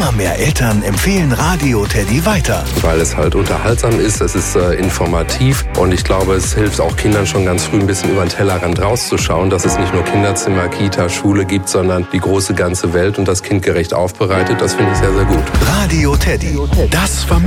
Immer mehr Eltern empfehlen Radio Teddy weiter. Weil es halt unterhaltsam ist, es ist informativ und ich glaube, es hilft auch Kindern schon ganz früh ein bisschen über den Tellerrand rauszuschauen, dass es nicht nur Kinderzimmer, Kita, Schule gibt, sondern die große ganze Welt und das kindgerecht aufbereitet. Das finde ich sehr, sehr gut. Radio Teddy, das